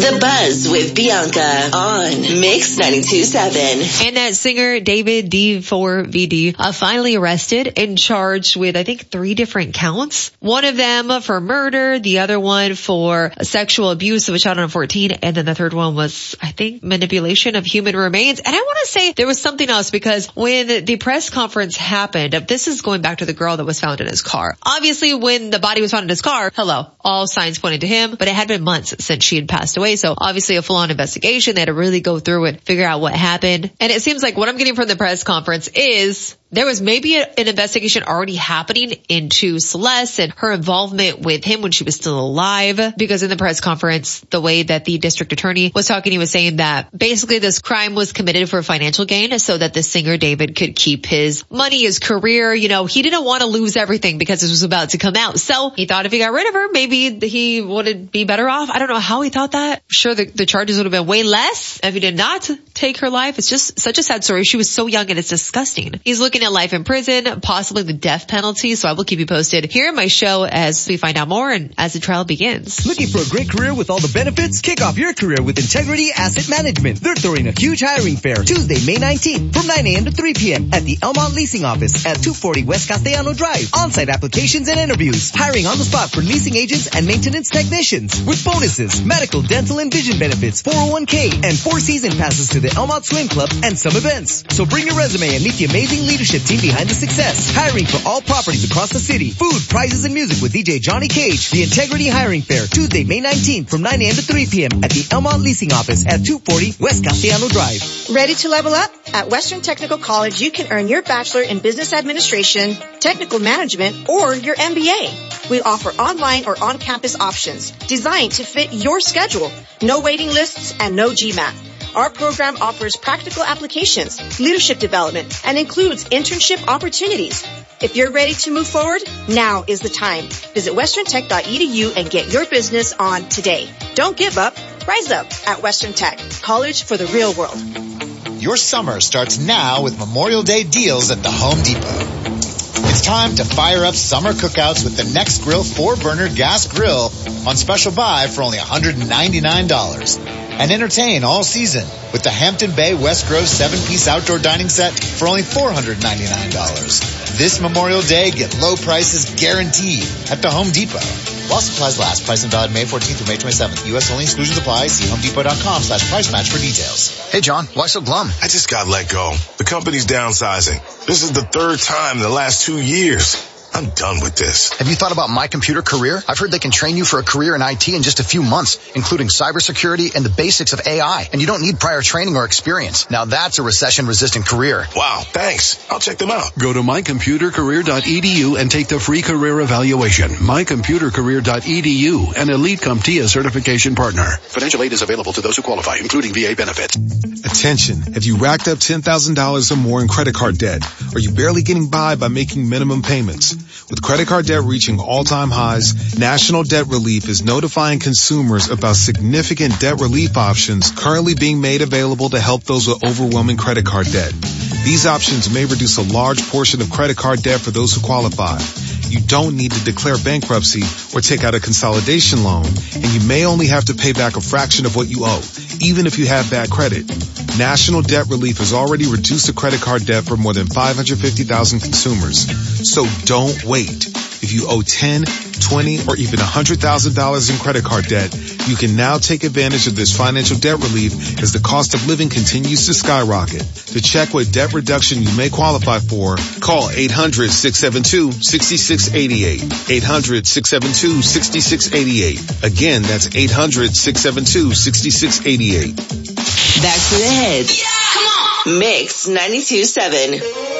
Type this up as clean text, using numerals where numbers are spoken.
The Buzz with Bianca on Mix 92.7. And that singer, David D4VD, finally arrested and charged with, I think, 3 different counts. One of them for murder, the other one for sexual abuse of a child under 14, and then the third one was, I think, manipulation of human remains. And I want to say there was something else, because when the press conference happened, this is going back to the girl that was found in his car. Obviously, when the body was found in his car, all signs pointed to him, but it had been months since she had passed away. So obviously a full-on investigation. They had to really go through it, figure out what happened. And it seems like what I'm getting from the press conference is there was maybe an investigation already happening into Celeste and her involvement with him when she was still alive. Because in the press conference, the way that the district attorney was talking, he was saying that basically this crime was committed for financial gain so that the singer David could keep his money, his career. You know, he didn't want to lose everything because this was about to come out. So he thought if he got rid of her, maybe he would be better off. I don't know how he thought that. I'm sure the charges would have been way less if he did not take her life. It's just such a sad story. She was so young and it's disgusting. He's looking at life in prison, possibly the death penalty. So I will keep you posted here in my show as we find out more and as the trial begins. Looking for a great career with all the benefits? Kick off your career with Integrity Asset Management. They're throwing a huge hiring fair Tuesday, May 19th from 9 a.m. to 3 p.m. at the Elmont Leasing Office at 240 West Castellano Drive. On-site applications and interviews. Hiring on the spot for leasing agents and maintenance technicians. With bonuses, medical, dental, and vision benefits, 401k, and 4 season passes to the Elmont Swim Club and some events. So bring your resume and meet the amazing leadership team behind the success. Hiring for all properties across the city. Food, prizes, and music with DJ Johnny Cage. The Integrity Hiring Fair, Tuesday, May 19th from 9 a.m. to 3 p.m. at the Elmont Leasing Office at 240 West Castellano Drive. Ready to level up? At Western Technical College, you can earn your Bachelor in Business Administration, Technical Management, or your MBA. We offer online or on-campus options designed to fit your schedule. No waiting lists and no GMAT. Our program offers practical applications, leadership development, and includes internship opportunities. If you're ready to move forward, now is the time. Visit westerntech.edu and get your business on today. Don't give up. Rise up at Western Tech, college for the real world. Your summer starts now with Memorial Day deals at the Home Depot. It's time to fire up summer cookouts with the Next Grill 4-burner gas grill on special buy for only $199. And entertain all season with the Hampton Bay West Grove 7-piece outdoor dining set for only $499. This Memorial Day, get low prices guaranteed at the Home Depot. While supplies last, price and valid May 14th through May 27th. U.S. only, exclusions apply. See homedepot.com/price match for details. Hey, John, why so glum? I just got let go. The company's downsizing. This is the 3rd time in the last 2 years. I'm done with this. Have you thought about My Computer Career? I've heard they can train you for a career in IT in just a few months, including cybersecurity and the basics of AI. And you don't need prior training or experience. Now that's a recession-resistant career. Wow, thanks. I'll check them out. Go to mycomputercareer.edu and take the free career evaluation. mycomputercareer.edu, an Elite CompTIA certification partner. Financial aid is available to those who qualify, including VA benefits. Attention, have you racked up $10,000 or more in credit card debt? Are you barely getting by making minimum payments? With credit card debt reaching all-time highs, National Debt Relief is notifying consumers about significant debt relief options currently being made available to help those with overwhelming credit card debt. These options may reduce a large portion of credit card debt for those who qualify. You don't need to declare bankruptcy or take out a consolidation loan, and you may only have to pay back a fraction of what you owe, even if you have bad credit. National Debt Relief has already reduced the credit card debt for more than 550,000 consumers. So don't wait. If you owe $10, $20, or even $100,000 in credit card debt, you can now take advantage of this financial debt relief as the cost of living continues to skyrocket. To check what debt reduction you may qualify for, call 800-672-6688. 800-672-6688. Again, that's 800-672-6688. Back to the hits. Yeah, come on. Mix 92.7.